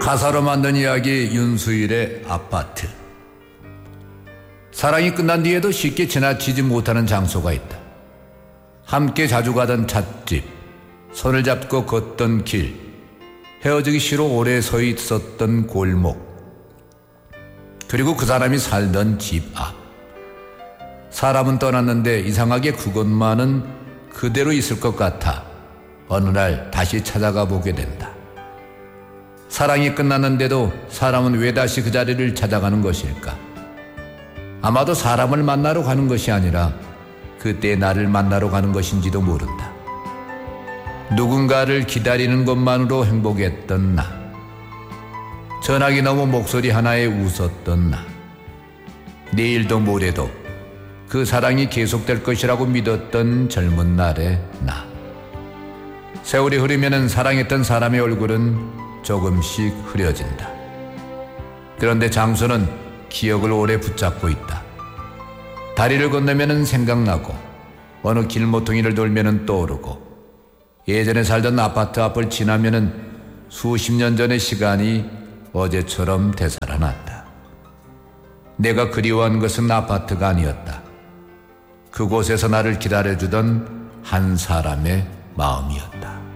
가사로 만든 이야기 윤수일의 아파트. 사랑이 끝난 뒤에도 쉽게 지나치지 못하는 장소가 있다. 함께 자주 가던 찻집, 손을 잡고 걷던 길, 헤어지기 싫어 오래 서 있었던 골목, 그리고 그 사람이 살던 집 앞. 사람은 떠났는데 이상하게 그것만은 그대로 있을 것 같아 어느 날 다시 찾아가 보게 된다. 사랑이 끝났는데도 사람은 왜 다시 그 자리를 찾아가는 것일까? 아마도 사람을 만나러 가는 것이 아니라 그때 나를 만나러 가는 것인지도 모른다. 누군가를 기다리는 것만으로 행복했던 나, 전화기 너머 목소리 하나에 웃었던 나, 내일도 모레도 그 사랑이 계속될 것이라고 믿었던 젊은 날의 나. 세월이 흐르면 사랑했던 사람의 얼굴은 조금씩 흐려진다. 그런데 장소는 기억을 오래 붙잡고 있다. 다리를 건너면 생각나고, 어느 길모퉁이를 돌면 떠오르고, 예전에 살던 아파트 앞을 지나면 수십 년 전의 시간이 어제처럼 되살아난다. 내가 그리워한 것은 아파트가 아니었다. 그곳에서 나를 기다려주던 한 사람의 마음이었다.